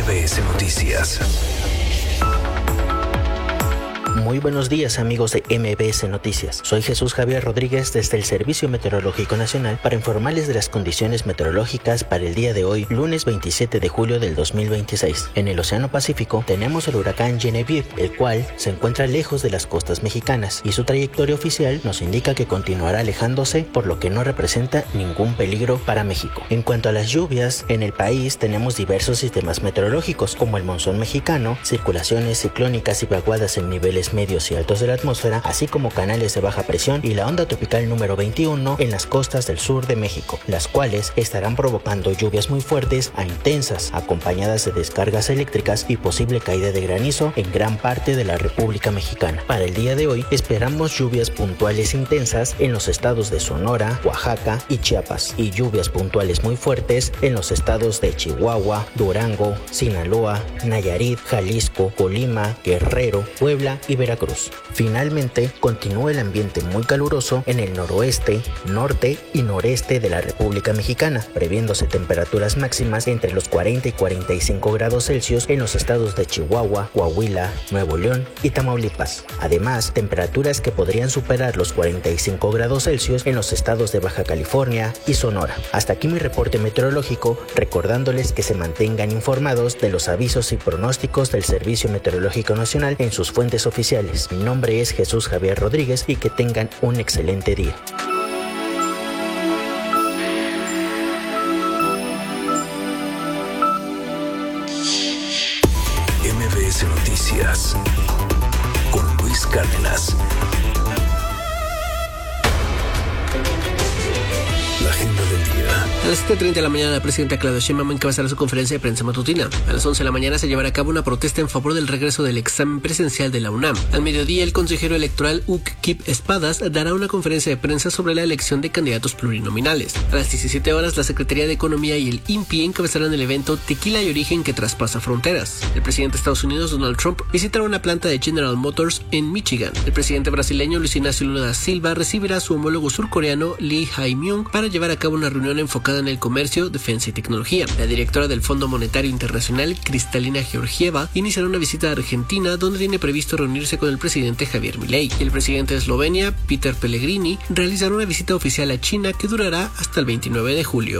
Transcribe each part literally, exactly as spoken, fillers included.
B S Noticias. Muy buenos días, amigos de M B S Noticias. Soy Jesús Javier Rodríguez desde el Servicio Meteorológico Nacional para informarles de las condiciones meteorológicas para el día de hoy, lunes veintisiete de julio del dos mil veintiséis. En el Océano Pacífico tenemos el huracán Genevieve, el cual se encuentra lejos de las costas mexicanas y su trayectoria oficial nos indica que continuará alejándose, por lo que no representa ningún peligro para México. En cuanto a las lluvias, en el país tenemos diversos sistemas meteorológicos como el monzón mexicano, circulaciones ciclónicas y vaguadas en niveles medios y altos de la atmósfera, así como canales de baja presión y la onda tropical número veintiuno en las costas del sur de México, las cuales estarán provocando lluvias muy fuertes a intensas, acompañadas de descargas eléctricas y posible caída de granizo en gran parte de la República Mexicana. Para el día de hoy esperamos lluvias puntuales intensas en los estados de Sonora, Oaxaca y Chiapas, y lluvias puntuales muy fuertes en los estados de Chihuahua, Durango, Sinaloa, Nayarit, Jalisco, Colima, Guerrero, Puebla y Veracruz. Finalmente, continúa el ambiente muy caluroso en el noroeste, norte y noreste de la República Mexicana, previéndose temperaturas máximas entre los cuarenta y cuarenta y cinco grados Celsius en los estados de Chihuahua, Coahuila, Nuevo León y Tamaulipas. Además, temperaturas que podrían superar los cuarenta y cinco grados Celsius en los estados de Baja California y Sonora. Hasta aquí mi reporte meteorológico, recordándoles que se mantengan informados de los avisos y pronósticos del Servicio Meteorológico Nacional en sus fuentes oficiales. Mi nombre es Jesús Javier Rodríguez y que tengan un excelente día. M B S Noticias con Luis Cárdenas. La agenda del día. A las siete treinta de la mañana, la presidenta Claudia Sheinbaum encabezará su conferencia de prensa matutina. A las once de la mañana se llevará a cabo una protesta en favor del regreso del examen presencial de la UNAM. Al mediodía, el consejero electoral Huc Kip Espadas dará una conferencia de prensa sobre la elección de candidatos plurinominales. A las diecisiete horas, la Secretaría de Economía y el I N P I encabezarán el evento Tequila y Origen que traspasa fronteras. El presidente de Estados Unidos, Donald Trump, visitará una planta de General Motors en Michigan. El presidente brasileño, Luis Ignacio Lula da Silva, recibirá a su homólogo surcoreano Lee Jae-myung para llevar a cabo una reunión enfocada en el comercio, defensa y tecnología. La directora del Fondo Monetario Internacional, Kristalina Georgieva, iniciará una visita a Argentina, donde tiene previsto reunirse con el presidente Javier Milei. Y el presidente de Eslovenia, Peter Pellegrini, realizará una visita oficial a China que durará hasta el veintinueve de julio.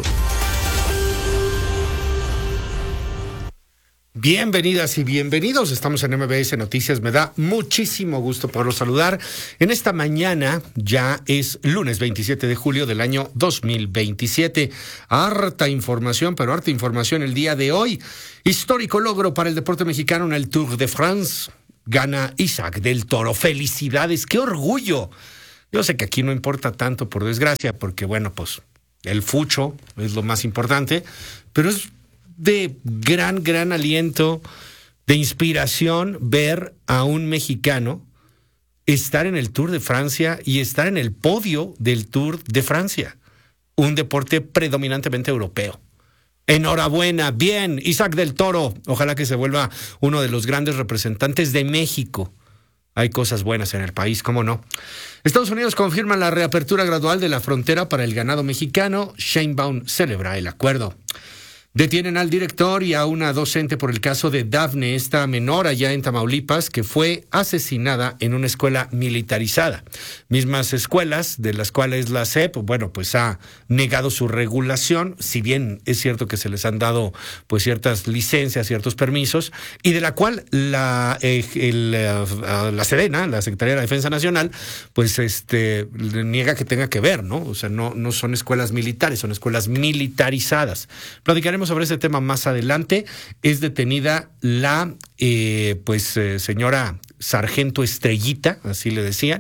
Bienvenidas y bienvenidos, estamos en M B S Noticias, me da muchísimo gusto poderlos saludar. En esta mañana ya es lunes veintisiete de julio del año dos mil veintisiete. Harta información, pero harta información el día de hoy. Histórico logro para el deporte mexicano en el Tour de France. Gana Isaac del Toro. ¡Felicidades! ¡Qué orgullo! Yo sé que aquí no importa tanto, por desgracia, porque bueno, pues el fucho es lo más importante, pero es de gran, gran aliento, de inspiración ver a un mexicano estar en el Tour de Francia y estar en el podio del Tour de Francia, un deporte predominantemente europeo. Enhorabuena, bien, Isaac del Toro, ojalá que se vuelva uno de los grandes representantes de México. Hay cosas buenas en el país, ¿cómo no? Estados Unidos confirma la reapertura gradual de la frontera para el ganado mexicano. Sheinbaum celebra el acuerdo. Detienen al director y a una docente por el caso de Dafne, esta menor allá en Tamaulipas, que fue asesinada en una escuela militarizada. Mismas escuelas de las cuales la S E P, bueno, pues ha negado su regulación, si bien es cierto que se les han dado pues ciertas licencias, ciertos permisos, y de la cual la, eh, el, uh, la Sedena, la Secretaría de la Defensa Nacional, pues este niega que tenga que ver, ¿no? O sea, no, no son escuelas militares, son escuelas militarizadas. Platicaremos sobre ese tema más adelante. Es detenida la eh, pues eh, señora Sargento Estrellita, así le decían,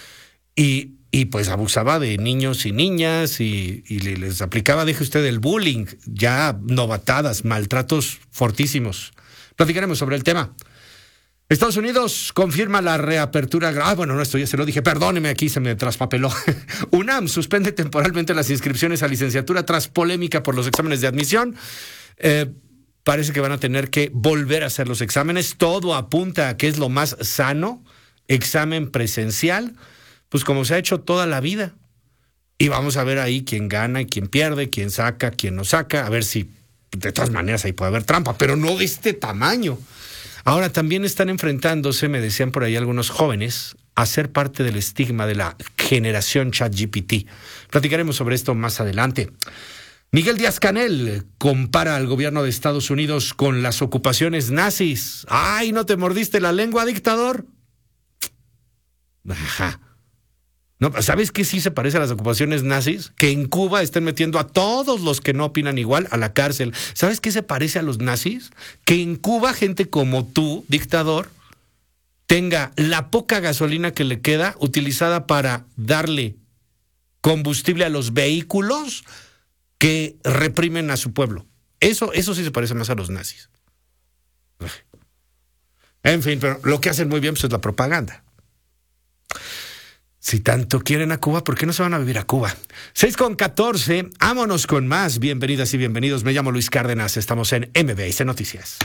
y, y pues abusaba de niños y niñas y, y les aplicaba, deje usted, el bullying, ya novatadas, maltratos fortísimos. Platicaremos sobre el tema. Estados Unidos confirma la reapertura. Ah, bueno, no, esto ya se lo dije, perdóneme, aquí se me traspapeló. UNAM suspende temporalmente las inscripciones a licenciatura tras polémica por los exámenes de admisión. Eh, parece que van a tener que volver a hacer los exámenes. Todo apunta a que es lo más sano, examen presencial, pues como se ha hecho toda la vida. Y vamos a ver ahí quién gana y quién pierde, quién saca, quién no saca, a ver si de todas maneras ahí puede haber trampa, pero no de este tamaño. Ahora también están enfrentándose, me decían por ahí algunos jóvenes, a ser parte del estigma de la generación ChatGPT. Platicaremos sobre esto más adelante. Miguel Díaz-Canel compara al gobierno de Estados Unidos con las ocupaciones nazis. ¡Ay, no te mordiste la lengua, dictador! Ajá. No, ¿sabes qué sí se parece a las ocupaciones nazis? Que en Cuba estén metiendo a todos los que no opinan igual a la cárcel. ¿Sabes qué se parece a los nazis? Que en Cuba gente como tú, dictador, tenga la poca gasolina que le queda utilizada para darle combustible a los vehículos que reprimen a su pueblo. Eso, eso sí se parece más a los nazis. En fin, pero lo que hacen muy bien pues, es la propaganda. Si tanto quieren a Cuba, ¿por qué no se van a vivir a Cuba? seis con catorce, vámonos con más. Bienvenidas y bienvenidos. Me llamo Luis Cárdenas. Estamos en M B S Noticias.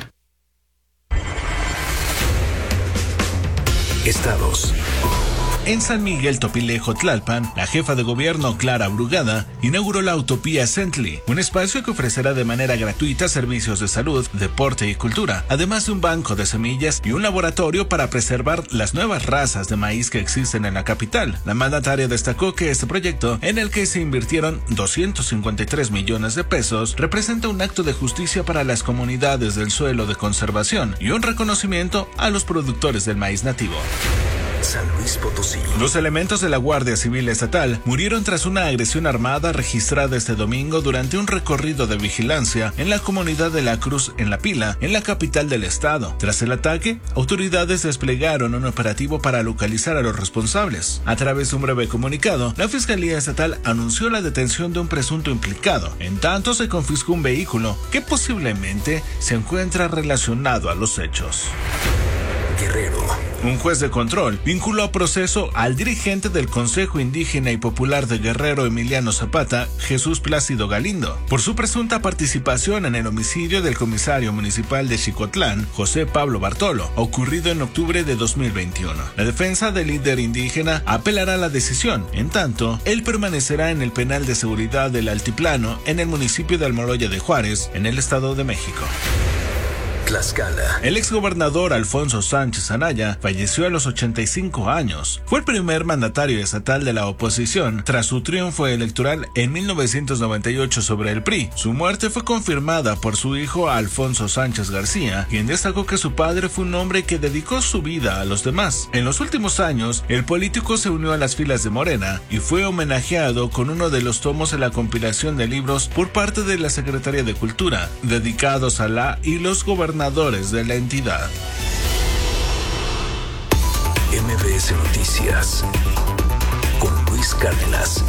Estados. En San Miguel Topilejo, Tlalpan, la jefa de gobierno Clara Brugada inauguró la Utopía Cently, un espacio que ofrecerá de manera gratuita servicios de salud, deporte y cultura, además de un banco de semillas y un laboratorio para preservar las nuevas razas de maíz que existen en la capital. La mandataria destacó que este proyecto, en el que se invirtieron doscientos cincuenta y tres millones de pesos, representa un acto de justicia para las comunidades del suelo de conservación y un reconocimiento a los productores del maíz nativo. San Luis Potosí. Los elementos de la Guardia Civil Estatal murieron tras una agresión armada registrada este domingo durante un recorrido de vigilancia en la comunidad de La Cruz en La Pila, en la capital del estado. Tras el ataque, autoridades desplegaron un operativo para localizar a los responsables. A través de un breve comunicado, la Fiscalía Estatal anunció la detención de un presunto implicado. En tanto, se confiscó un vehículo que posiblemente se encuentra relacionado a los hechos. Guerrero. Un juez de control vinculó a proceso al dirigente del Consejo Indígena y Popular de Guerrero, Emiliano Zapata, Jesús Plácido Galindo, por su presunta participación en el homicidio del comisario municipal de Xicotlán, José Pablo Bartolo, ocurrido en octubre de dos mil veintiuno. La defensa del líder indígena apelará a la decisión. En tanto, él permanecerá en el penal de seguridad del Altiplano en el municipio de Almoloya de Juárez, en el Estado de México. Tlaxcala. El exgobernador Alfonso Sánchez Anaya falleció a los ochenta y cinco años. Fue el primer mandatario estatal de la oposición tras su triunfo electoral en mil novecientos noventa y ocho sobre el P R I. Su muerte fue confirmada por su hijo Alfonso Sánchez García, quien destacó que su padre fue un hombre que dedicó su vida a los demás. En los últimos años, el político se unió a las filas de Morena y fue homenajeado con uno de los tomos de la compilación de libros por parte de la Secretaría de Cultura, dedicados a la y los gobernadores de la entidad. M B S Noticias con Luis Cárdenas.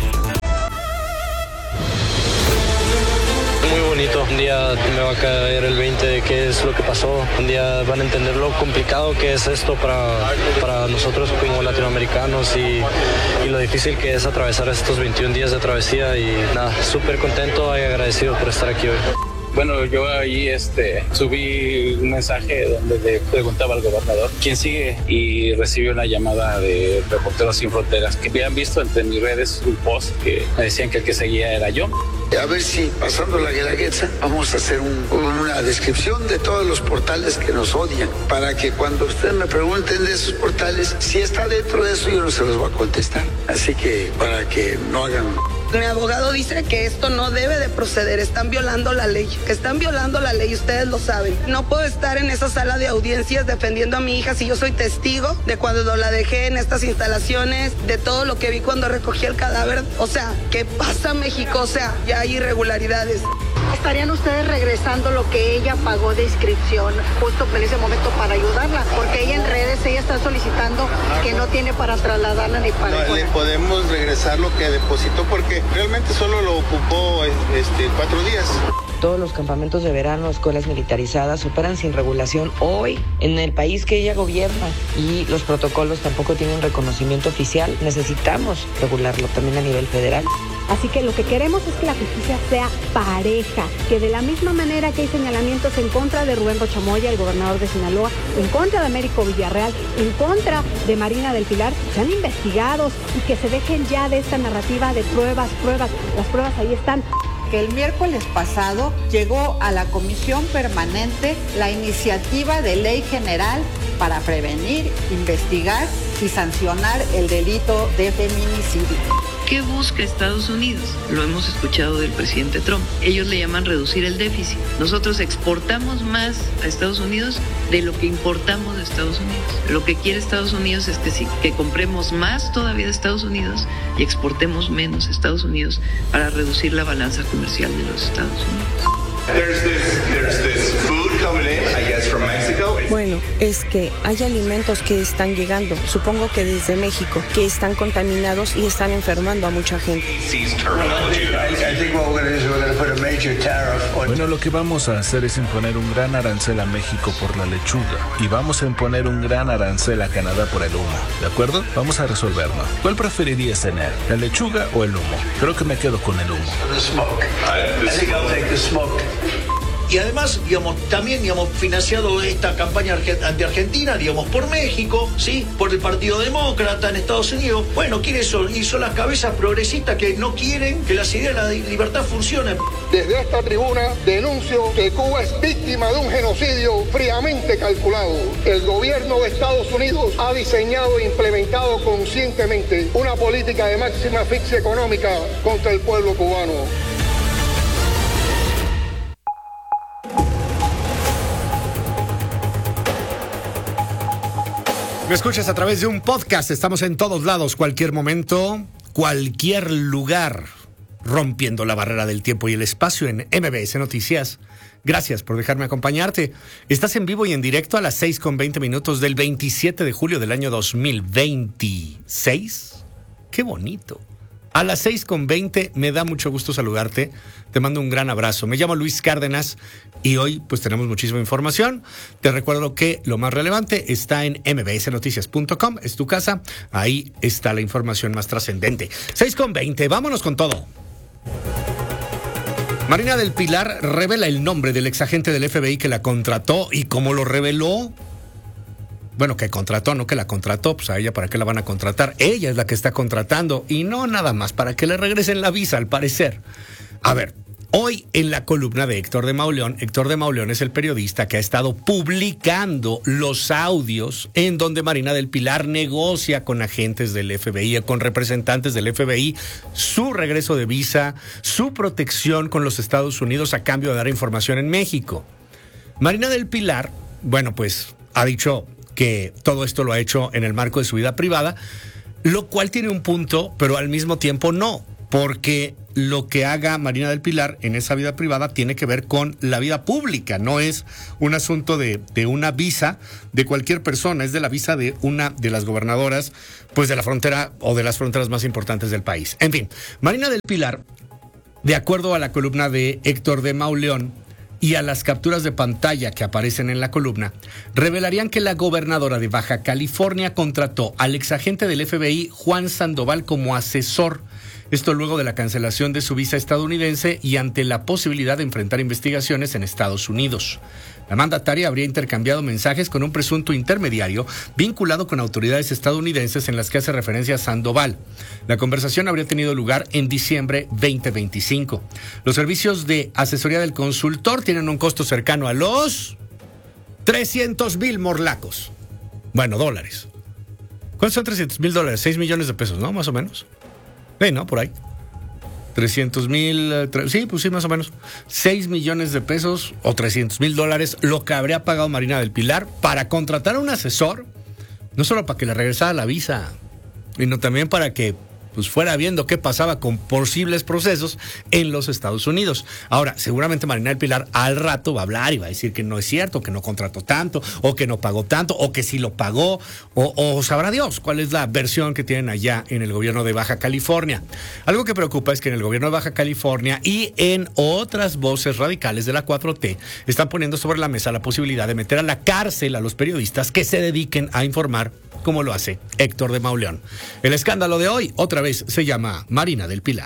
Muy bonito, un día me va a caer el veinte de qué es lo que pasó, un día van a entender lo complicado que es esto para, para nosotros como latinoamericanos y, y lo difícil que es atravesar estos veintiún días de travesía y nada, súper contento y agradecido por estar aquí hoy. Bueno, yo ahí este, subí un mensaje donde le preguntaba al gobernador quién sigue y recibí una llamada de Reporteros Sin Fronteras que habían visto entre mis redes un post que me decían que el que seguía era yo. A ver si pasando la Guelaguetza vamos a hacer un, una descripción de todos los portales que nos odian para que cuando ustedes me pregunten de esos portales, si está dentro de eso yo no se los voy a contestar. Así que para que no hagan... Mi abogado dice que esto no debe de proceder, están violando la ley, que están violando la ley, ustedes lo saben. No puedo estar en esa sala de audiencias defendiendo a mi hija si yo soy testigo de cuando la dejé en estas instalaciones, de todo lo que vi cuando recogí el cadáver. O sea, ¿qué pasa, México? O sea, ya hay irregularidades. ¿Estarían ustedes regresando lo que ella pagó de inscripción justo en ese momento para ayudarla? Porque ella en redes, ella está solicitando que no tiene para trasladarla ni para... No, le podemos regresar lo que depositó porque realmente solo lo ocupó este, cuatro días. Todos los campamentos de verano, escuelas militarizadas, operan sin regulación hoy en el país que ella gobierna y los protocolos tampoco tienen reconocimiento oficial. Necesitamos regularlo también a nivel federal. Así que lo que queremos es que la justicia sea pareja, que de la misma manera que hay señalamientos en contra de Rubén Rochamoya, el gobernador de Sinaloa, en contra de Américo Villarreal, en contra de Marina del Pilar, sean investigados y que se dejen ya de esta narrativa de pruebas, pruebas. Las pruebas ahí están. que el miércoles pasado llegó a la Comisión Permanente la iniciativa de ley general para prevenir, investigar y sancionar el delito de feminicidio. ¿Qué busca Estados Unidos? Lo hemos escuchado del presidente Trump. Ellos le llaman reducir el déficit. Nosotros exportamos más a Estados Unidos de lo que importamos de Estados Unidos. Lo que quiere Estados Unidos es que, sí, que compremos más todavía de Estados Unidos y exportemos menos a Estados Unidos para reducir la balanza comercial de los Estados Unidos. There's this, there's this food coming in, I guess, from Mexico. Bueno, es que hay alimentos que están llegando, supongo que desde México, que están contaminados y están enfermando a mucha gente. Bueno, lo que vamos a hacer es imponer un gran arancel a México por la lechuga y vamos a imponer un gran arancel a Canadá por el humo, ¿de acuerdo? Vamos a resolverlo. ¿Cuál preferirías tener, la lechuga o el humo? Creo que me quedo con el humo. Y además, digamos, también, digamos, financiado esta campaña anti-argentina, digamos, por México, ¿sí? Por el Partido Demócrata en Estados Unidos. Bueno, ¿quiénes son? Y son las cabezas progresistas que no quieren que las ideas de la libertad funcionen. Desde esta tribuna denuncio que Cuba es víctima de un genocidio fríamente calculado. El gobierno de Estados Unidos ha diseñado e implementado conscientemente una política de máxima asfixia económica contra el pueblo cubano. Me escuchas a través de un podcast. Estamos en todos lados, cualquier momento, cualquier lugar, rompiendo la barrera del tiempo y el espacio en M B S Noticias. Gracias por dejarme acompañarte. Estás en vivo y en directo a las seis con veinte minutos del veintisiete de julio del año dos mil veintiséis. ¡Qué bonito! A las seis con veinte, me da mucho gusto saludarte. Te mando un gran abrazo. Me llamo Luis Cárdenas y hoy pues tenemos muchísima información. Te recuerdo que lo más relevante está en m b s noticias punto com. Es tu casa. Ahí está la información más trascendente. seis con veinte, vámonos con todo. Marina del Pilar revela el nombre del exagente del F B I que la contrató y cómo lo reveló. Bueno, que contrató, no que la contrató, pues a ella para qué la van a contratar. Ella es la que está contratando y no nada más para que le regresen la visa, al parecer. A ver, hoy en la columna de Héctor de Mauleón, Héctor de Mauleón es el periodista que ha estado publicando los audios en donde Marina del Pilar negocia con agentes del F B I, con representantes del F B I, su regreso de visa, su protección con los Estados Unidos a cambio de dar información en México. Marina del Pilar, bueno, pues ha dicho que todo esto lo ha hecho en el marco de su vida privada, lo cual tiene un punto, pero al mismo tiempo no, porque lo que haga Marina del Pilar en esa vida privada tiene que ver con la vida pública, no es un asunto de, de una visa de cualquier persona, es de la visa de una de las gobernadoras, pues de la frontera o de las fronteras más importantes del país. En fin, Marina del Pilar, de acuerdo a la columna de Héctor de Mauleón, y a las capturas de pantalla que aparecen en la columna, revelarían que la gobernadora de Baja California contrató al exagente del F B I, Juan Sandoval, como asesor. Esto luego de la cancelación de su visa estadounidense y ante la posibilidad de enfrentar investigaciones en Estados Unidos. La mandataria habría intercambiado mensajes con un presunto intermediario vinculado con autoridades estadounidenses en las que hace referencia a Sandoval. La conversación habría tenido lugar en diciembre veinte veinticinco. Los servicios de asesoría del consultor tienen un costo cercano a los trescientos mil morlacos. Bueno, dólares. ¿Cuántos son trescientos mil dólares? seis millones de pesos, ¿no? Más o menos. Sí, ¿no? Por ahí. trescientos mil, sí, pues sí, más o menos. seis millones de pesos o trescientos mil dólares, lo que habría pagado Marina del Pilar para contratar a un asesor, no solo para que le regresara la visa, sino también para que pues fuera viendo qué pasaba con posibles procesos en los Estados Unidos. Ahora, seguramente Marina del Pilar al rato va a hablar y va a decir que no es cierto, que no contrató tanto, o que no pagó tanto, o que sí lo pagó, o, o sabrá Dios cuál es la versión que tienen allá en el gobierno de Baja California. Algo que preocupa es que en el gobierno de Baja California y en otras voces radicales de la cuatro T están poniendo sobre la mesa la posibilidad de meter a la cárcel a los periodistas que se dediquen a informar, como lo hace Héctor de Mauleón. El escándalo de hoy, otra vez, se llama Marina del Pilar.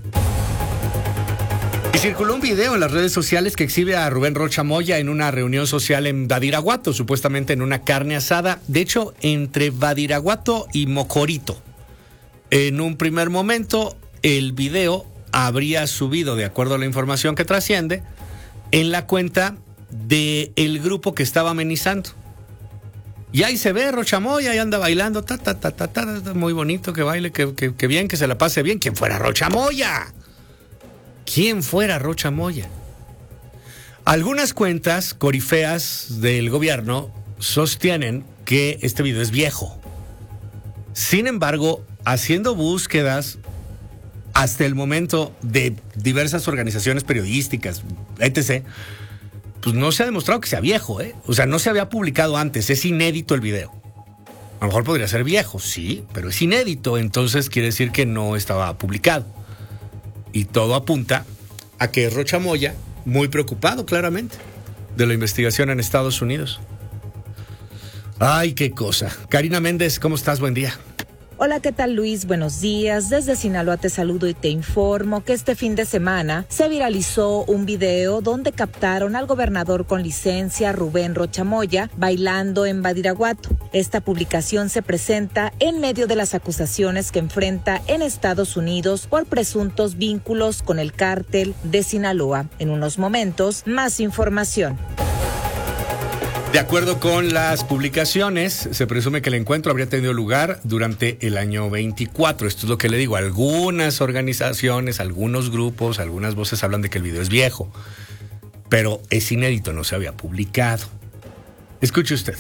Y circuló un video en las redes sociales que exhibe a Rubén Rocha Moya en una reunión social en Badiraguato, supuestamente en una carne asada, de hecho, entre Badiraguato y Mocorito. En un primer momento, el video habría subido, de acuerdo a la información que trasciende, en la cuenta del grupo que estaba amenizando. Y ahí se ve Rocha Moya y anda bailando, ta, ta, ta, ta, ta, muy bonito que baile, que, que, que bien, que se la pase bien. ¿Quién fuera Rocha Moya? ¿Quién fuera Rocha Moya? Algunas cuentas corifeas del gobierno sostienen que este video es viejo. Sin embargo, haciendo búsquedas hasta el momento de diversas organizaciones periodísticas, etcétera, pues no se ha demostrado que sea viejo, ¿eh? O sea, no se había publicado antes, es inédito el video. A lo mejor podría ser viejo, sí, pero es inédito, entonces quiere decir que no estaba publicado. Y todo apunta a que es Rocha Moya, muy preocupado claramente de la investigación en Estados Unidos. Ay, qué cosa. Karina Méndez, ¿cómo estás? Buen día. Hola, ¿qué tal, Luis? Buenos días. Desde Sinaloa te saludo y te informo que este fin de semana se viralizó un video donde captaron al gobernador con licencia, Rubén Rocha Moya, bailando en Badiraguato. Esta publicación se presenta en medio de las acusaciones que enfrenta en Estados Unidos por presuntos vínculos con el cártel de Sinaloa. En unos momentos, más información. De acuerdo con las publicaciones, se presume que el encuentro habría tenido lugar durante el año veinticuatro. Esto es lo que le digo. Algunas organizaciones, algunos grupos, algunas voces hablan de que el video es viejo, pero es inédito, no se había publicado. Escuche usted.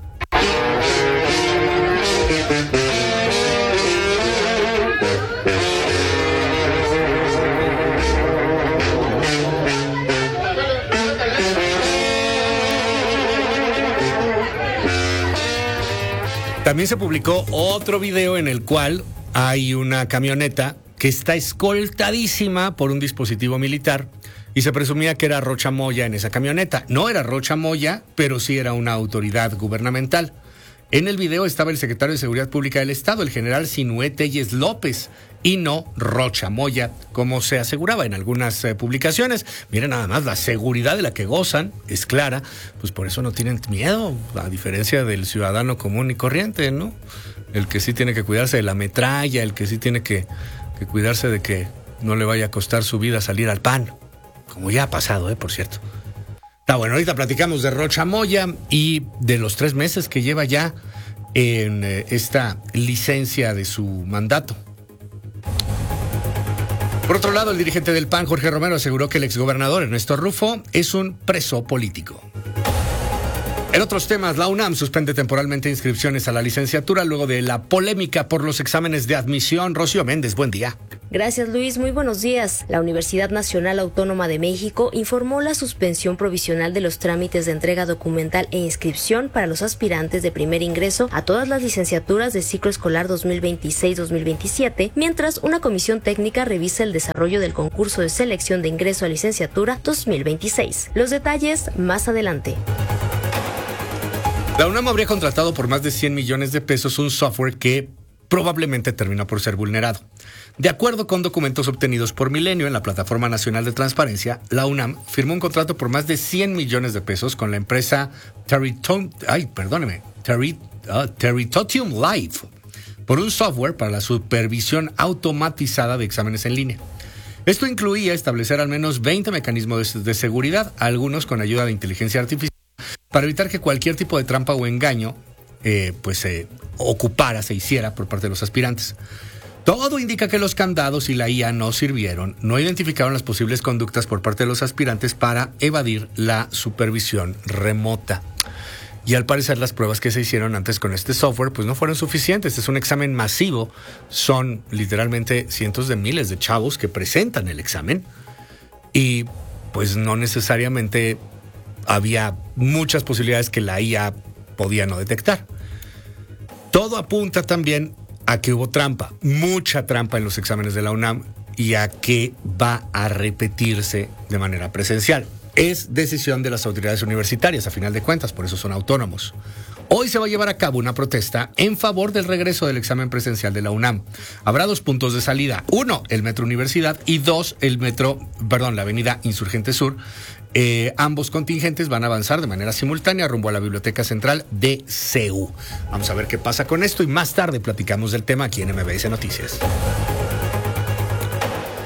También se publicó otro video en el cual hay una camioneta que está escoltadísima por un dispositivo militar y se presumía que era Rocha Moya en esa camioneta. No era Rocha Moya, pero sí era una autoridad gubernamental. En el video estaba el secretario de Seguridad Pública del Estado, el general Sinué Telles López, y no Rocha Moya, como se aseguraba en algunas eh, publicaciones. Miren nada más, la seguridad de la que gozan es clara, pues por eso no tienen miedo, a diferencia del ciudadano común y corriente, ¿no? El que sí tiene que cuidarse de la metralla, el que sí tiene que, que cuidarse de que no le vaya a costar su vida salir al pan, como ya ha pasado, ¿eh? Por cierto. Está bueno, ahorita platicamos de Rocha Moya y de los tres meses que lleva ya en eh, esta licencia de su mandato. Por otro lado, el dirigente del P A N, Jorge Romero, aseguró que el exgobernador Ernesto Rufo es un preso político. En otros temas, la UNAM suspende temporalmente inscripciones a la licenciatura luego de la polémica por los exámenes de admisión. Rocío Méndez, buen día. Gracias, Luis. Muy buenos días. La Universidad Nacional Autónoma de México informó la suspensión provisional de los trámites de entrega documental e inscripción para los aspirantes de primer ingreso a todas las licenciaturas del ciclo escolar dos mil veintiséis dos mil veintisiete, mientras una comisión técnica revisa el desarrollo del concurso de selección de ingreso a licenciatura dos mil veintiséis. Los detalles más adelante. La UNAM habría contratado por más de cien millones de pesos un software que probablemente terminó por ser vulnerado. De acuerdo con documentos obtenidos por Milenio en la Plataforma Nacional de Transparencia, la UNAM firmó un contrato por más de cien millones de pesos con la empresa Territom, ay, perdóneme, Terri, uh, Territotium Live por un software para la supervisión automatizada de exámenes en línea. Esto incluía establecer al menos veinte mecanismos de, de seguridad, algunos con ayuda de inteligencia artificial, para evitar que cualquier tipo de trampa o engaño eh, pues se eh, ocupara, se hiciera por parte de los aspirantes. Todo indica que los candados y la I A no sirvieron, no identificaron las posibles conductas por parte de los aspirantes para evadir la supervisión remota. Y al parecer las pruebas que se hicieron antes con este software pues no fueron suficientes. Es un examen masivo, son literalmente cientos de miles de chavos que presentan el examen y pues no necesariamente había muchas posibilidades que la I A podía no detectar. Todo apunta también a que hubo trampa, mucha trampa en los exámenes de la UNAM y a que va a repetirse de manera presencial. Es decisión de las autoridades universitarias, a final de cuentas, por eso son autónomos. Hoy se va a llevar a cabo una protesta en favor del regreso del examen presencial de la UNAM. Habrá dos puntos de salida. Uno, el Metro Universidad y dos, el Metro, perdón, la Avenida Insurgente Sur. Eh, ambos contingentes van a avanzar de manera simultánea rumbo a la Biblioteca Central de C E U. Vamos a ver qué pasa con esto y más tarde platicamos del tema aquí en M B S Noticias.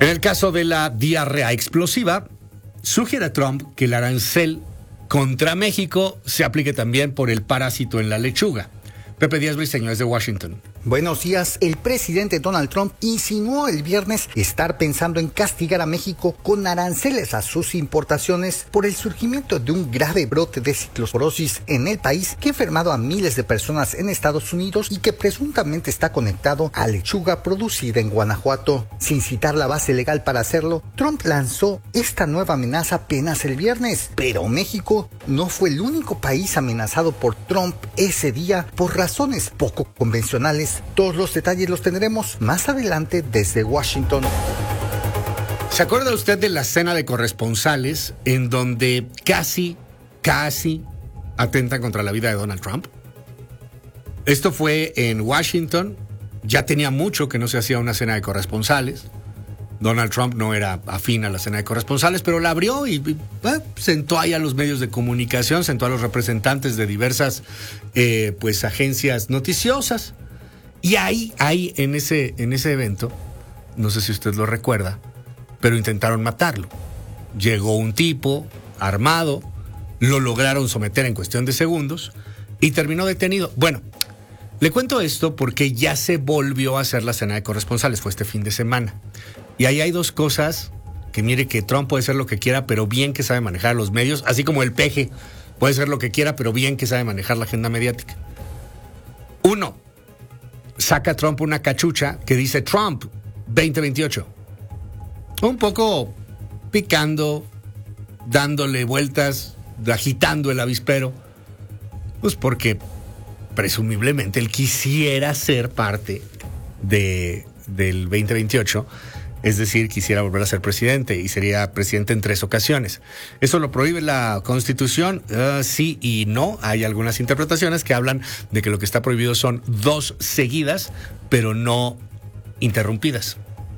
En el caso de la diarrea explosiva, sugiere Trump que el arancel contra México se aplique también por el parásito en la lechuga. Pepe Díaz Briceño, desde Washington. Buenos días. El presidente Donald Trump insinuó el viernes estar pensando en castigar a México con aranceles a sus importaciones por el surgimiento de un grave brote de ciclosporosis en el país que ha enfermado a miles de personas en Estados Unidos y que presuntamente está conectado a lechuga producida en Guanajuato. Sin citar la base legal para hacerlo, Trump lanzó esta nueva amenaza apenas el viernes. Pero México no fue el único país amenazado por Trump ese día por razones poco convencionales. Todos los detalles los tendremos más adelante desde Washington. ¿Se acuerda usted de la cena de corresponsales en donde casi, casi atentan contra la vida de Donald Trump? Esto fue en Washington. Ya tenía mucho que no se hacía una cena de corresponsales. Donald Trump no era afín a la cena de corresponsales, pero la abrió y, y eh, sentó ahí a los medios de comunicación, sentó a los representantes de diversas eh, pues agencias noticiosas. Y ahí, ahí, en ese, en ese evento, no sé si usted lo recuerda, pero intentaron matarlo. Llegó un tipo armado, lo lograron someter en cuestión de segundos y terminó detenido. Bueno, le cuento esto porque ya se volvió a hacer la cena de corresponsales, fue este fin de semana. Y ahí hay dos cosas que mire que Trump puede hacer lo que quiera, pero bien que sabe manejar a los medios, así como el peje puede hacer lo que quiera, pero bien que sabe manejar la agenda mediática. Uno, saca Trump una cachucha que dice Trump veinte veintiocho. Un poco picando, dándole vueltas, agitando el avispero. Pues porque presumiblemente él quisiera ser parte de, del veinte veintiocho. Es decir, quisiera volver a ser presidente y sería presidente en tres ocasiones. ¿Eso lo prohíbe la Constitución? Uh, sí y no. Hay algunas interpretaciones que hablan de que lo que está prohibido son dos seguidas, pero no interrumpidas.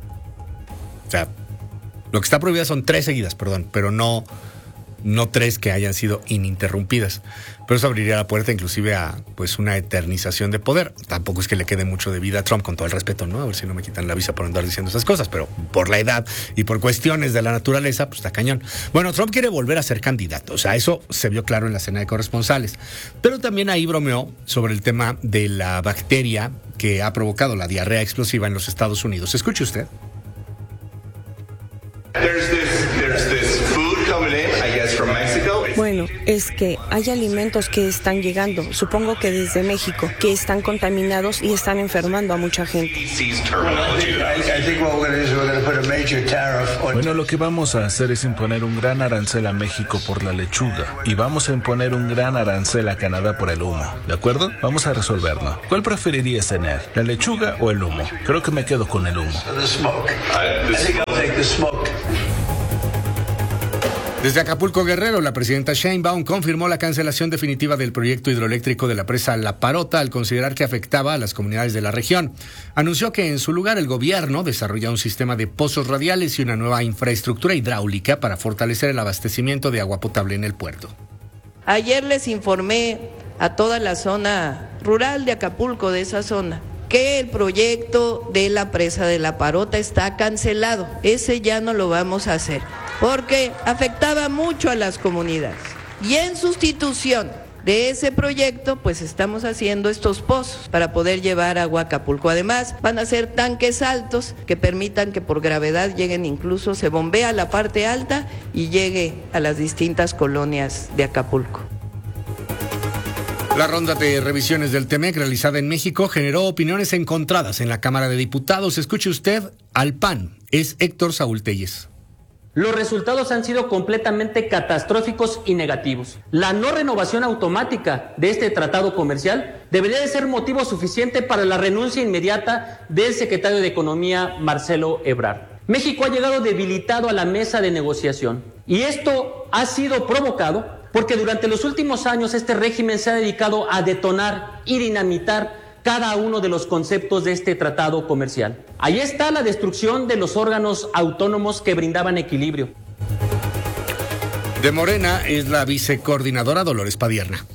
O sea, lo que está prohibido son tres seguidas, perdón, pero no, no tres que hayan sido ininterrumpidas. Pero eso abriría la puerta inclusive a pues una eternización de poder. Tampoco es que le quede mucho de vida a Trump, con todo el respeto, ¿no? A ver si no me quitan la visa por andar diciendo esas cosas, pero por la edad y por cuestiones de la naturaleza, pues está cañón. Bueno, Trump quiere volver a ser candidato, o sea, eso se vio claro en la cena de corresponsales. Pero también ahí bromeó sobre el tema de la bacteria que ha provocado la diarrea explosiva en los Estados Unidos. Escuche usted. There's this, there's this food coming in, I guess, from Mexico. Bueno, es que hay alimentos que están llegando, supongo que desde México, que están contaminados y están enfermando a mucha gente. Bueno, lo que vamos a hacer es imponer un gran arancel a México por la lechuga y vamos a imponer un gran arancel a Canadá por el humo, ¿de acuerdo? Vamos a resolverlo. ¿Cuál preferirías tener, la lechuga o el humo? Creo que me quedo con el humo. Desde Acapulco, Guerrero, la presidenta Sheinbaum confirmó la cancelación definitiva del proyecto hidroeléctrico de la presa La Parota al considerar que afectaba a las comunidades de la región. Anunció que en su lugar el gobierno desarrolla un sistema de pozos radiales y una nueva infraestructura hidráulica para fortalecer el abastecimiento de agua potable en el puerto. Ayer les informé a toda la zona rural de Acapulco, de esa zona, que el proyecto de la presa de La Parota está cancelado. Ese ya no lo vamos a hacer, porque afectaba mucho a las comunidades. Y en sustitución de ese proyecto, pues estamos haciendo estos pozos para poder llevar agua a Acapulco. Además, van a ser tanques altos que permitan que por gravedad lleguen, incluso se bombea la parte alta y llegue a las distintas colonias de Acapulco. La ronda de revisiones del TEMEC realizada en México generó opiniones encontradas en la Cámara de Diputados. Escuche usted al P A N, es Héctor Saúl Telles. Los resultados han sido completamente catastróficos y negativos. La no renovación automática de este tratado comercial debería de ser motivo suficiente para la renuncia inmediata del secretario de Economía, Marcelo Ebrard. México ha llegado debilitado a la mesa de negociación y esto ha sido provocado porque durante los últimos años este régimen se ha dedicado a detonar y dinamitar cada uno de los conceptos de este tratado comercial. Ahí está la destrucción de los órganos autónomos que brindaban equilibrio. De Morena es la vicecoordinadora Dolores Padierna.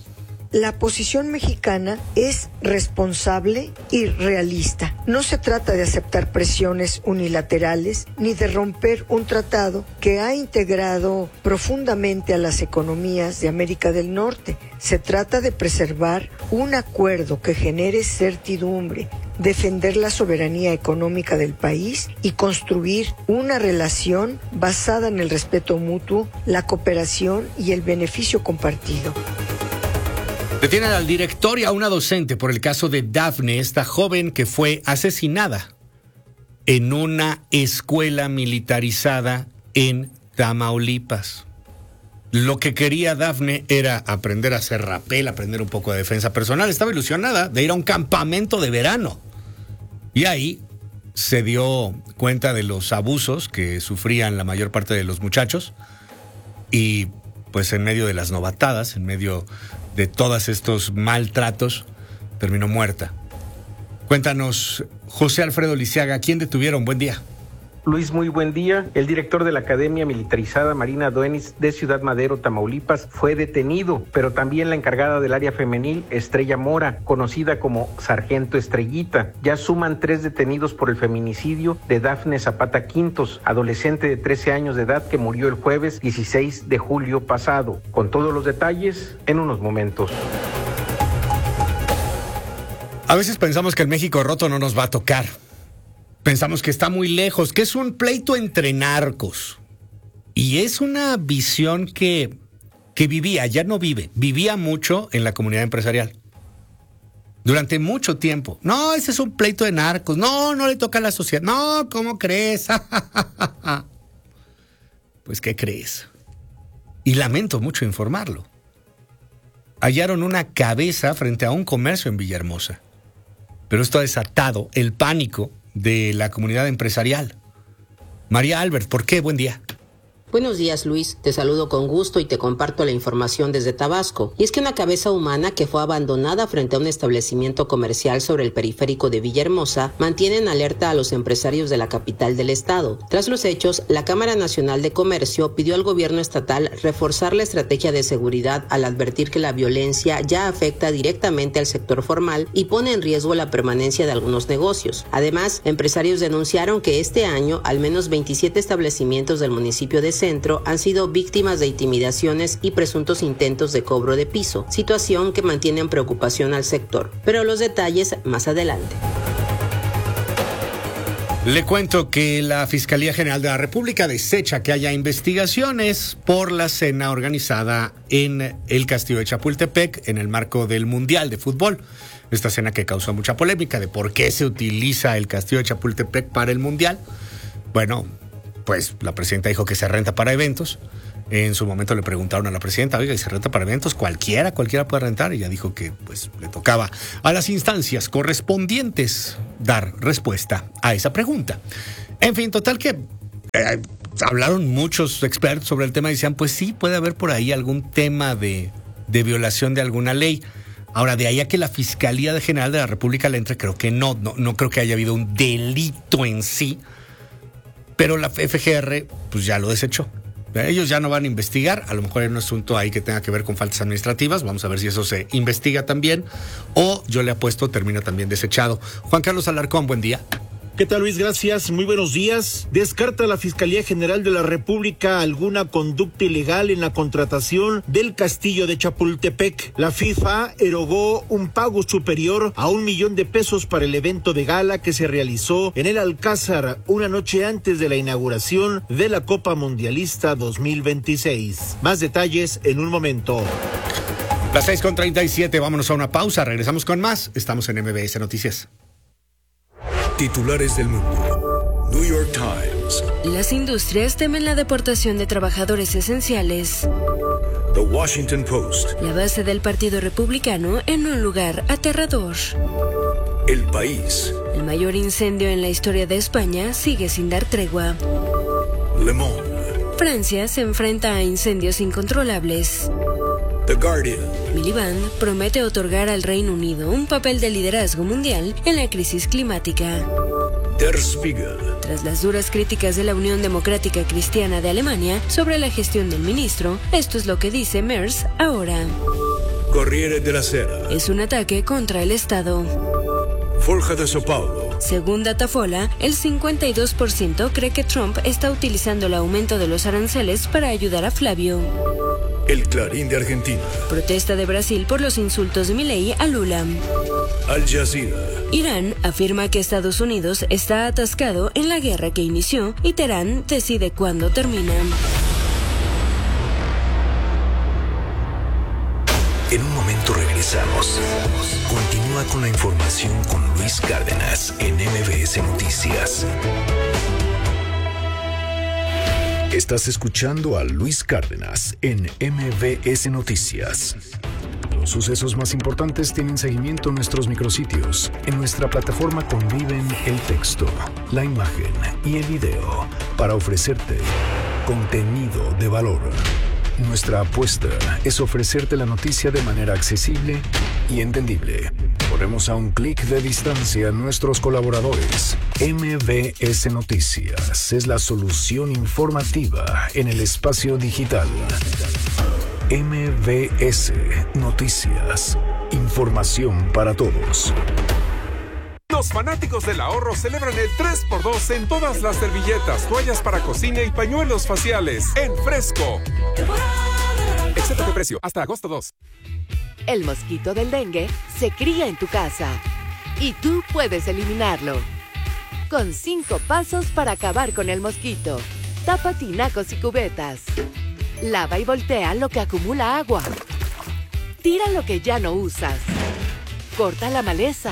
La posición mexicana es responsable y realista. No se trata de aceptar presiones unilaterales ni de romper un tratado que ha integrado profundamente a las economías de América del Norte. Se trata de preservar un acuerdo que genere certidumbre, defender la soberanía económica del país y construir una relación basada en el respeto mutuo, la cooperación y el beneficio compartido. Detienen al director y a una docente por el caso de Dafne, esta joven que fue asesinada en una escuela militarizada en Tamaulipas. Lo que quería Dafne era aprender a hacer rapel, aprender un poco de defensa personal. Estaba ilusionada de ir a un campamento de verano. Y ahí se dio cuenta de los abusos que sufrían la mayor parte de los muchachos. Y pues en medio de las novatadas, en medio de todos estos maltratos, terminó muerta. Cuéntanos, José Alfredo Lisiaga, ¿a quién detuvieron? Buen día. Luis, muy buen día. El director de la Academia Militarizada Marina Duenis de Ciudad Madero, Tamaulipas, fue detenido, pero también la encargada del área femenil, Estrella Mora, conocida como Sargento Estrellita. Ya suman tres detenidos por el feminicidio de Dafne Zapata Quintos, adolescente de trece años de edad que murió el jueves dieciséis de julio pasado. Con todos los detalles en unos momentos. A veces pensamos que el México roto no nos va a tocar. Pensamos que está muy lejos, que es un pleito entre narcos. Y es una visión que, que vivía, ya no vive, vivía mucho en la comunidad empresarial. Durante mucho tiempo. No, ese es un pleito de narcos. No, no le toca a la sociedad. No, ¿cómo crees? Pues, ¿qué crees? Y lamento mucho informarlo. Hallaron una cabeza frente a un comercio en Villahermosa. Pero esto ha desatado el pánico de la comunidad empresarial. María Albert, ¿por qué? Buen día. Buenos días, Luis. Te saludo con gusto y te comparto la información desde Tabasco. Y es que una cabeza humana que fue abandonada frente a un establecimiento comercial sobre el periférico de Villahermosa mantiene en alerta a los empresarios de la capital del estado. Tras los hechos, la Cámara Nacional de Comercio pidió al gobierno estatal reforzar la estrategia de seguridad al advertir que la violencia ya afecta directamente al sector formal y pone en riesgo la permanencia de algunos negocios. Además, empresarios denunciaron que este año al menos veintisiete establecimientos del municipio de Centro han sido víctimas de intimidaciones y presuntos intentos de cobro de piso, situación que mantiene en preocupación al sector. Pero los detalles más adelante. Le cuento que la Fiscalía General de la República desecha que haya investigaciones por la cena organizada en el Castillo de Chapultepec en el marco del Mundial de Fútbol. Esta cena que causó mucha polémica de por qué se utiliza el Castillo de Chapultepec para el Mundial. Bueno, pues la presidenta dijo que se renta para eventos. En su momento le preguntaron a la presidenta, oiga, ¿y se renta para eventos? Cualquiera, cualquiera puede rentar. Y ella dijo que pues le tocaba a las instancias correspondientes dar respuesta a esa pregunta. En fin, total que eh, hablaron muchos expertos sobre el tema y decían, pues sí, puede haber por ahí algún tema de, de violación de alguna ley. Ahora, de ahí a que la Fiscalía General de la República le entre, creo que no, no, no creo que haya habido un delito en sí. Pero la F G R pues ya lo desechó. Ellos ya no van a investigar. A lo mejor hay un asunto ahí que tenga que ver con faltas administrativas. Vamos a ver si eso se investiga también. O yo le apuesto, termina también desechado. Juan Carlos Alarcón, buen día. ¿Qué tal, Luis? Gracias. Muy buenos días. Descarta la Fiscalía General de la República alguna conducta ilegal en la contratación del Castillo de Chapultepec. La FIFA erogó un pago superior a un millón de pesos para el evento de gala que se realizó en el Alcázar una noche antes de la inauguración de la Copa Mundialista dos mil veintiséis. Más detalles en un momento. Las seis con treinta y siete, vámonos a una pausa. Regresamos con más. Estamos en M B S Noticias. Titulares del mundo. New York Times. Las industrias temen la deportación de trabajadores esenciales. The Washington Post. La base del Partido Republicano en un lugar aterrador. El País. El mayor incendio en la historia de España sigue sin dar tregua. Le Monde. Francia se enfrenta a incendios incontrolables. The Guardian. Miliband promete otorgar al Reino Unido un papel de liderazgo mundial en la crisis climática. Der Spiegel. Tras las duras críticas de la Unión Democrática Cristiana de Alemania sobre la gestión del ministro, esto es lo que dice Merz ahora. Corriere della Sera. Es un ataque contra el Estado. Folha de São Paulo. Según Datafola, el cincuenta y dos por ciento cree que Trump está utilizando el aumento de los aranceles para ayudar a Flavio. El Clarín de Argentina. Protesta de Brasil por los insultos de Milei a Lula. Al Jazeera. Irán afirma que Estados Unidos está atascado en la guerra que inició y Teherán decide cuándo termina. En un momento regresamos. Continúa con la información con Luis Cárdenas en M B S Noticias. Estás escuchando a Luis Cárdenas en M B S Noticias. Los sucesos más importantes tienen seguimiento en nuestros micrositios. En nuestra plataforma conviven el texto, la imagen y el video para ofrecerte contenido de valor. Nuestra apuesta es ofrecerte la noticia de manera accesible y entendible. Ponemos a un clic de distancia a nuestros colaboradores. M B S Noticias es la solución informativa en el espacio digital. M B S Noticias. Información para todos. Los fanáticos del ahorro celebran el tres por dos en todas las servilletas, toallas para cocina y pañuelos faciales en Fresco. Excepto de precio, hasta agosto dos. El mosquito del dengue se cría en tu casa y tú puedes eliminarlo. Con cinco pasos para acabar con el mosquito. Tapa tinacos y cubetas. Lava y voltea lo que acumula agua. Tira lo que ya no usas. Corta la maleza.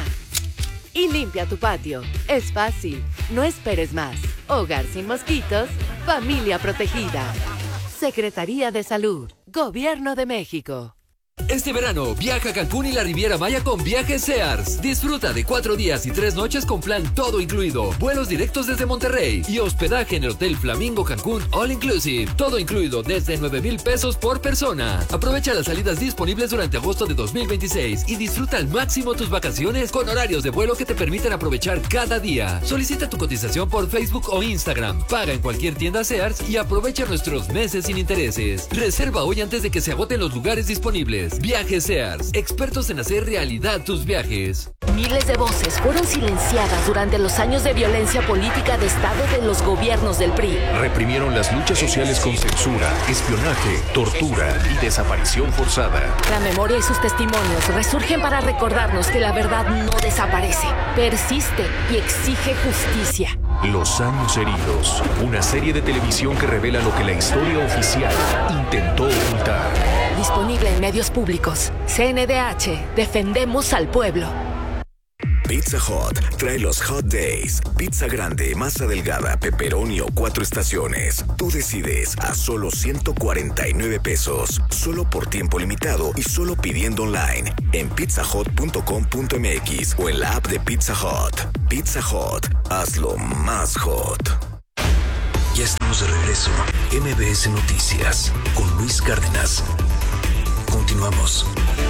Y limpia tu patio. Es fácil. No esperes más. Hogar sin mosquitos. Familia protegida. Secretaría de Salud. Gobierno de México. Este verano, viaja a Cancún y la Riviera Maya con Viajes Sears. Disfruta de cuatro días y tres noches con plan todo incluido. Vuelos directos desde Monterrey y hospedaje en el Hotel Flamingo Cancún All Inclusive. Todo incluido desde nueve mil pesos por persona. Aprovecha las salidas disponibles durante agosto de dos mil veintiséis y disfruta al máximo tus vacaciones con horarios de vuelo que te permiten aprovechar cada día. Solicita tu cotización por Facebook o Instagram. Paga en cualquier tienda Sears y aprovecha nuestros meses sin intereses. Reserva hoy antes de que se agoten los lugares disponibles. Viajes Sears, expertos en hacer realidad tus viajes. Miles de voces fueron silenciadas durante los años de violencia política de Estado de los gobiernos del P R I. Reprimieron las luchas sociales con censura, espionaje, tortura y desaparición forzada. La memoria y sus testimonios resurgen para recordarnos que la verdad no desaparece, persiste y exige justicia. Los años heridos, una serie de televisión que revela lo que la historia oficial intentó ocultar. Disponible en medios públicos. C N D H. Defendemos al pueblo. Pizza Hut trae los Hot Days. Pizza grande, masa delgada, pepperoni o cuatro estaciones. Tú decides a solo ciento cuarenta y nueve pesos. Solo por tiempo limitado y solo pidiendo online en pizza hut punto com punto m x o en la app de Pizza Hut. Pizza Hut, hazlo más hot. Ya estamos de regreso. M B S Noticias con Luis Cárdenas. Continuamos.